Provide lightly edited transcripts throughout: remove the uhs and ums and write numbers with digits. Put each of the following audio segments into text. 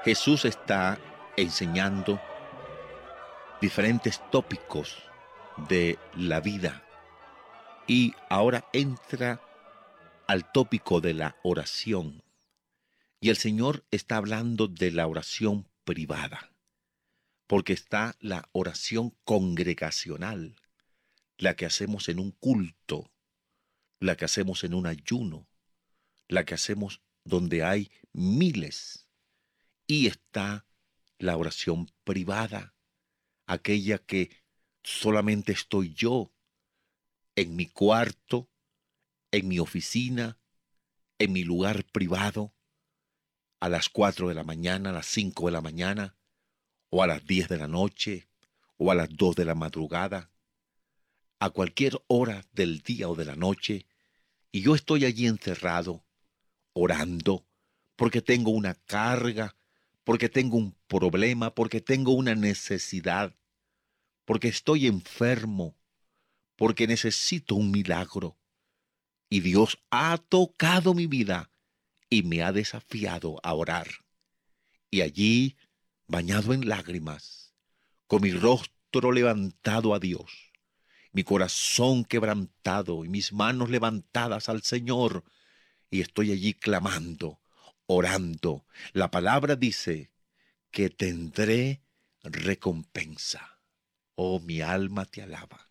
Jesús está enseñando diferentes tópicos de la vida y ahora entra al tópico de la oración. Y el Señor está hablando de la oración privada, porque está la oración congregacional, la que hacemos en un culto, la que hacemos en un ayuno, la que hacemos donde hay miles. Y está la oración privada, aquella que solamente estoy yo en mi cuarto, en mi oficina, en mi lugar privado, a las 4 de la mañana, a las 5 de la mañana, o a las 10 de la noche, o a las 2 de la madrugada, a cualquier hora del día o de la noche, y yo estoy allí encerrado, orando, porque tengo una carga, porque tengo un problema, porque tengo una necesidad, porque estoy enfermo, porque necesito un milagro. Y Dios ha tocado mi vida y me ha desafiado a orar. Y allí, bañado en lágrimas, con mi rostro levantado a Dios, mi corazón quebrantado y mis manos levantadas al Señor, y estoy allí clamando, orando. La palabra dice que tendré recompensa. Oh, mi alma te alaba.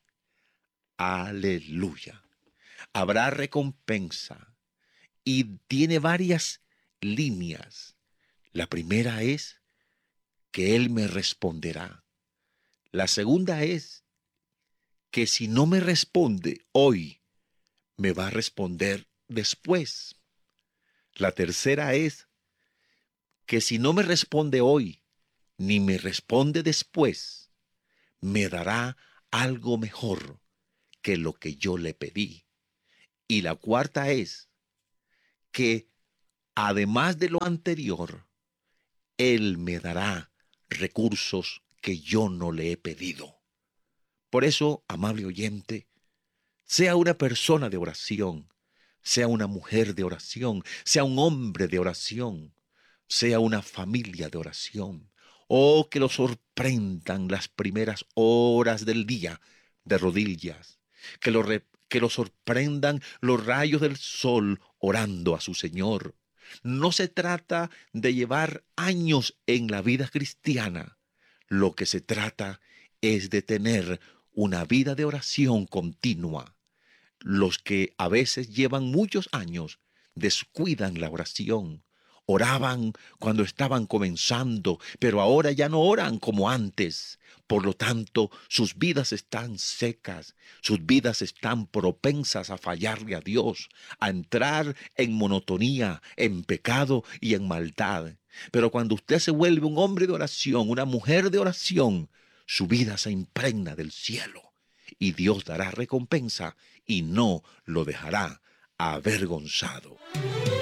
Aleluya. Habrá recompensa. Y tiene varias líneas. La primera es que Él me responderá. La segunda es que si no me responde hoy, me va a responder después. La tercera es que si no me responde hoy, ni me responde después, me dará algo mejor que lo que yo le pedí. Y la cuarta es que, además de lo anterior, Él me dará recursos que yo no le he pedido. Por eso, amable oyente, sea una persona de oración, sea una mujer de oración, sea un hombre de oración, sea una familia de oración, o que lo sorprendan las primeras horas del día de rodillas, que lo sorprendan los rayos del sol orando a su Señor. No se trata de llevar años en la vida cristiana. Lo que se trata es de tener una vida de oración continua. Los que a veces llevan muchos años descuidan la oración. Oraban cuando estaban comenzando, pero ahora ya no oran como antes. Por lo tanto, sus vidas están secas, sus vidas están propensas a fallarle a Dios, a entrar en monotonía, en pecado y en maldad. Pero cuando usted se vuelve un hombre de oración, una mujer de oración, su vida se impregna del cielo y Dios dará recompensa y no lo dejará avergonzado.